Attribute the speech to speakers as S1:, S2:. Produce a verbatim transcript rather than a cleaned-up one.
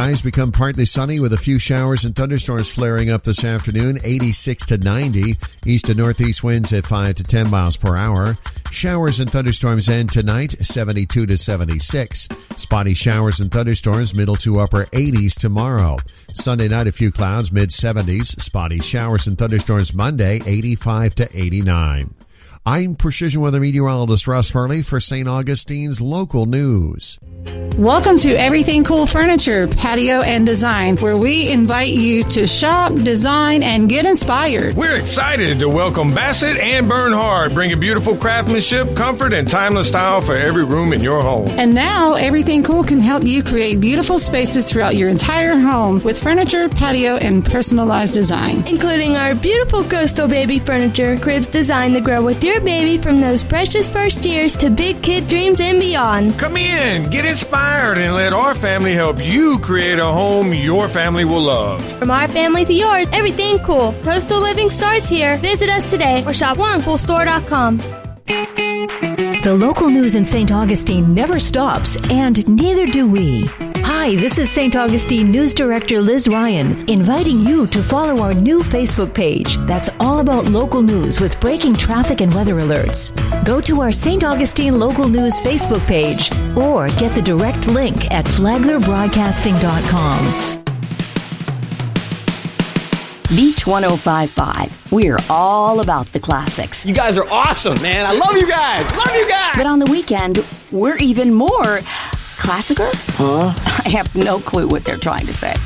S1: skies become partly sunny with a few showers and thunderstorms flaring up this afternoon, eighty-six to ninety. East to northeast winds at five to ten miles per hour. Showers and thunderstorms end tonight, seventy-two to seventy-six. Spotty showers and thunderstorms, middle to upper eighties tomorrow. Sunday night, a few clouds, mid-seventies. Spotty showers and thunderstorms Monday, eighty-five to eighty-nine. I'm Precision Weather Meteorologist Russ Furley for Saint Augustine's Local News.
S2: Welcome to Everything Cool Furniture, Patio and Design, where we invite you to shop, design, and get inspired.
S3: We're excited to welcome Bassett and Bernhard, bringing beautiful craftsmanship, comfort, and timeless style for every room in your home.
S2: And now, Everything Cool can help you create beautiful spaces throughout your entire home with furniture, patio, and personalized design.
S4: Including our beautiful coastal baby furniture, cribs designed to grow with your baby from those precious first years to big kid dreams and beyond.
S3: Come in, get inspired, and let our family help you create a home your family will love.
S4: From our family to yours, everything cool. Coastal living starts here. Visit us today or shop one cool store dot com.
S5: The local news in Saint Augustine never stops, and neither do we. Hi, this is Saint Augustine News Director Liz Ryan, inviting you to follow our new Facebook page that's all about local news with breaking traffic and weather alerts. Go to our Saint Augustine Local News Facebook page or get the direct link at flagler broadcasting dot com.
S6: Beach one oh five point five. We're all about the classics.
S7: You guys are awesome, man. I love you guys. Love you guys.
S6: But on the weekend, we're even more classicer?
S7: Huh?
S6: I have no clue what they're trying to say.